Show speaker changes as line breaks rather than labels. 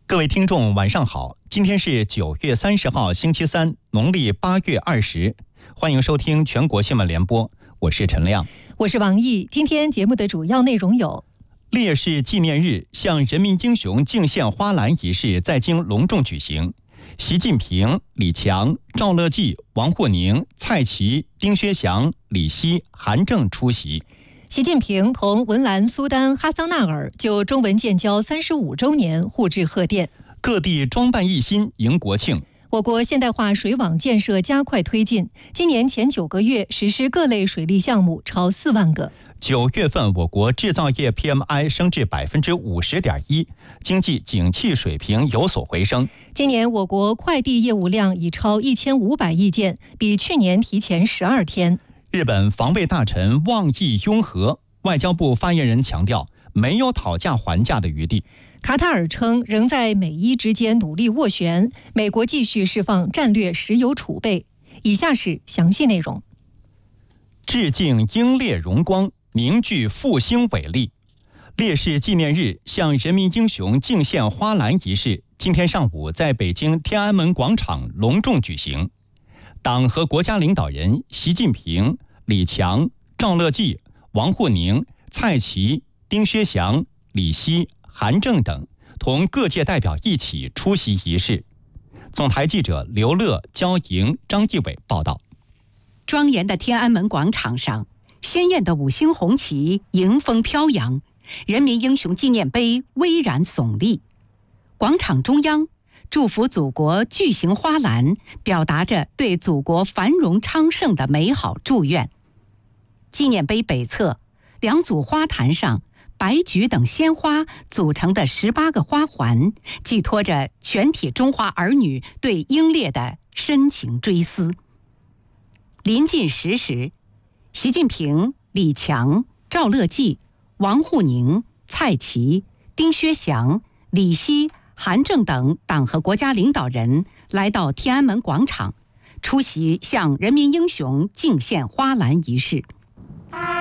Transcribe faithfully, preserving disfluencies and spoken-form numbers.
各位听众晚上好，今天是九月三十号星期三，农历八月二十，欢迎收听全国新闻联播，我是陈亮，
我是王毅。今天节目的主要内容有：
烈士纪念日向人民英雄敬献花篮仪式在京隆重举行，习近平、李强、赵乐际、王沪宁、蔡奇、丁薛祥、李希、韩正出席。
习近平同文莱苏丹哈桑纳尔就中文建交三十五周年互致贺电，
各地装扮一新迎国庆。
我国现代化水网建设加快推进，今年前九个月实施各类水利项目超四万个。
九月份我国制造业 P M I 升至百分之五十点一，经济景气水平有所回升。
今年我国快递业务量已超一千五百亿件，比去年提前十二天。
日本防卫大臣望议拥核，外交部发言人强调没有讨价还价的余地。
卡塔尔称仍在美伊之间努力斡旋，美国继续释放战略石油储备。以下是详细内容。
致敬英烈荣光，凝聚复兴伟力。烈士纪念日向人民英雄敬献花篮仪式今天上午在北京天安门广场隆重举行。党和国家领导人习近平、李强、赵乐际、王沪宁、蔡奇、丁薛祥、李希、韩正等同各界代表一起出席仪式。总台记者刘乐、焦莹、张继伟报道。
庄严的天安门广场上，鲜艳的五星红旗迎风飘扬，人民英雄纪念碑巍然耸立。广场中央，祝福祖国巨型花篮表达着对祖国繁荣昌盛的美好祝愿。纪念碑北侧，两组花坛上白菊等鲜花组成的十八个花环，寄托着全体中华儿女对英烈的深情追思。临近十时，习近平、李强、赵乐际、王沪宁、蔡奇、丁薛祥、李希、韩正等党和国家领导人来到天安门广场，出席向人民英雄敬献花篮仪式。